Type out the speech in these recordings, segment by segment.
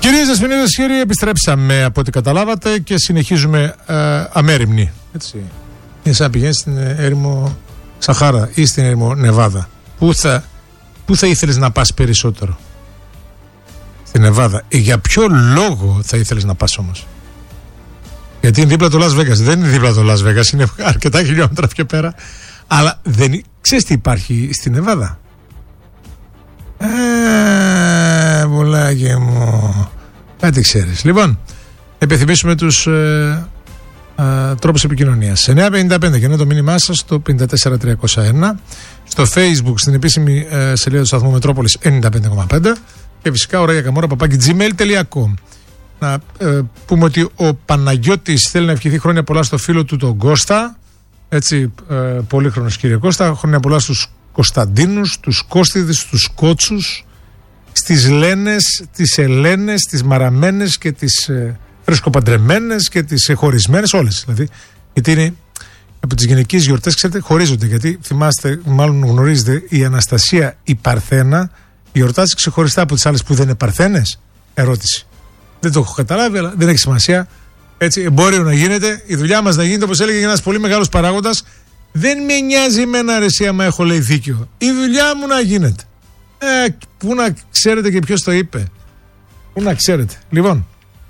Κυρίες, δεσποινίδες, κύριοι, επιστρέψαμε από ό,τι καταλάβατε και συνεχίζουμε αμέριμνοι. Έτσι. Είναι σαν να πηγαίνεις στην έρημο Σαχάρα ή στην έρημο Νεβάδα. Πού θα ήθελες να πας περισσότερο? Στην Νεβάδα. Για ποιο λόγο θα ήθελες να πας όμως? Γιατί είναι δίπλα το Las Vegas. Δεν είναι δίπλα το Las Vegas, είναι αρκετά χιλιόμετρα πιο πέρα. Αλλά δεν... ξέρεις τι υπάρχει στην Νεβάδα? Βουλάκι μου, κάτι ξέρεις. Λοιπόν, επιθυμίσουμε τους τρόπους επικοινωνίας. 955 και το μήνυμά σας στο 54301, στο Facebook στην επίσημη σελίδα του σταθμού Μετρόπολης 95,5 και φυσικά ωραία καμόρα @gmail.com. Να πούμε ότι ο Παναγιώτης θέλει να ευχηθεί χρόνια πολλά στο φίλο του τον Κώστα. Έτσι, πολύχρονος κύριε Κώστα. Χρόνια πολλά στους Κωνσταντίνους, τους Κώστιδες, τους Κότσους, στις Λένες, τις Ελένες, τις Μαραμένες και τις φρεσκοπαντρεμένες και τις χωρισμένες, όλες δηλαδή. Γιατί είναι από τις γυναικείες γιορτές, ξέρετε, χωρίζονται. Γιατί θυμάστε, μάλλον γνωρίζετε, η Αναστασία η Παρθένα γιορτάζει ξεχωριστά από τις άλλες που δεν είναι Παρθένες. Ερώτηση. Δεν το έχω καταλάβει, αλλά δεν έχει σημασία. Έτσι, εμπόριο να γίνεται, η δουλειά μας να γίνεται, όπως έλεγε ένας πολύ μεγάλος παράγοντας. Δεν με νοιάζει εμένα αρεσί άμα έχω λέει δίκιο. Η δουλειά μου να γίνεται. Πού να ξέρετε και ποιος το είπε? Πού να ξέρετε? Λοιπόν,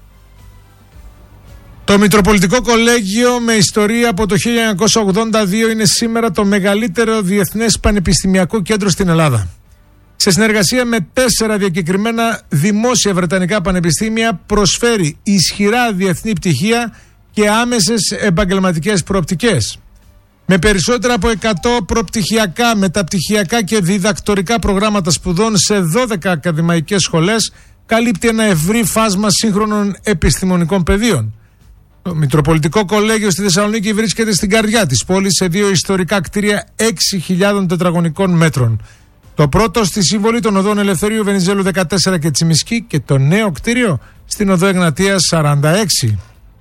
το Μητροπολιτικό Κολέγιο με ιστορία από το 1982 είναι σήμερα το μεγαλύτερο διεθνές πανεπιστημιακό κέντρο στην Ελλάδα. Σε συνεργασία με 4 διακεκριμένα δημόσια βρετανικά πανεπιστήμια προσφέρει ισχυρά διεθνή πτυχία και άμεσες επαγγελματικές προοπτικές. Με περισσότερα από 100 προπτυχιακά, μεταπτυχιακά και διδακτορικά προγράμματα σπουδών σε 12 ακαδημαϊκές σχολές, καλύπτει ένα ευρύ φάσμα σύγχρονων επιστημονικών πεδίων. Το Μητροπολιτικό Κολέγιο στη Θεσσαλονίκη βρίσκεται στην καρδιά της πόλης, σε 2 ιστορικά κτίρια 6.000 τετραγωνικών μέτρων. Το πρώτο στη σύμβολη των οδών Ελευθερίου Βενιζέλου 14 και Τσιμισκή και το νέο κτίριο στην οδό Εγνατίας 46.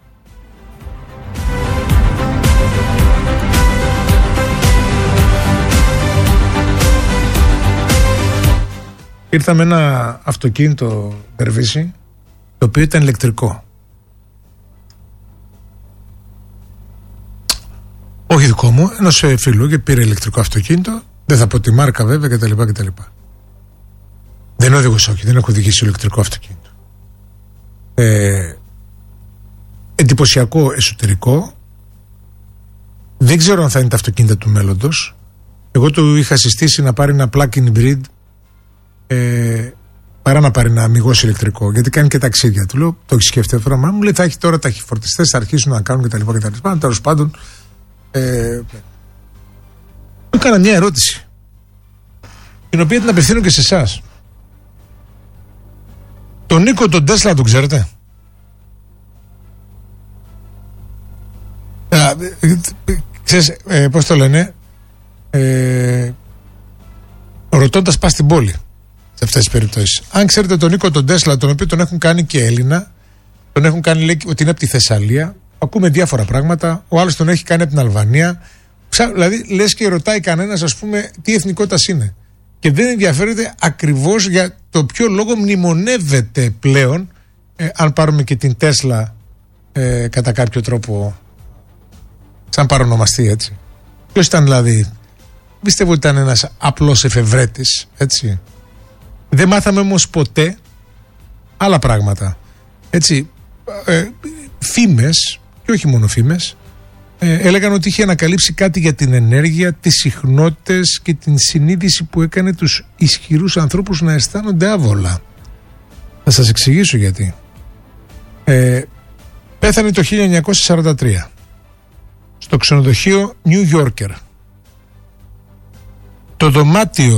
Ήρθα με ένα αυτοκίνητο Δερβίση, το οποίο ήταν ηλεκτρικό. Όχι δικό μου, ενός φίλου, και πήρε ηλεκτρικό αυτοκίνητο. Δεν θα πω τη μάρκα βέβαια κτλ. Δεν οδηγούσα, όχι, δεν έχω οδηγήσει ηλεκτρικό αυτοκίνητο. Εντυπωσιακό εσωτερικό. Δεν ξέρω αν θα είναι τα αυτοκίνητα του μέλλοντος. Εγώ του είχα συστήσει να πάρει ένα plug-in hybrid παρά να πάρει ένα αμιγώς ηλεκτρικό, γιατί κάνει και ταξίδια. Του λέω, το έχει σκεφτεί τώρα? Μου λέει, θα έχει τώρα ταχυφορτιστές, θα αρχίσουν να κάνουν κτλ. Τέλος πάντων, του έκανα μια ερώτηση, την οποία την απευθύνω και σε εσάς. Τον Νίκο τον Τέσλα τον ξέρετε? Ξέρεις, πώς το λένε, ρωτώντας πας στην πόλη σε αυτές τις περιπτώσεις. Αν ξέρετε τον Νίκο τον Τέσλα, τον οποίο τον έχουν κάνει και Έλληνα, τον έχουν κάνει, λέει, ότι είναι από τη Θεσσαλία, ακούμε διάφορα πράγματα. Ο άλλος τον έχει κάνει από την Αλβανία. Δηλαδή λες και ρωτάει κανένας, ας πούμε, τι εθνικότητας είναι, και δεν ενδιαφέρεται ακριβώς για το ποιο λόγο μνημονεύεται πλέον, αν πάρουμε και την Τέσλα κατά κάποιο τρόπο σαν παρονομαστή, έτσι. Ποιος ήταν δηλαδή? Πιστεύω ότι ήταν ένας απλός εφευρέτης, έτσι. Δεν μάθαμε όμως ποτέ άλλα πράγματα, έτσι. Φήμες, και όχι μόνο φήμες, έλεγαν ότι είχε ανακαλύψει κάτι για την ενέργεια, τις συχνότητες και την συνείδηση που έκανε τους ισχυρούς ανθρώπους να αισθάνονται άβολα. Θα σας εξηγήσω γιατί. Πέθανε το 1943 στο ξενοδοχείο New Yorker. Το δωμάτιο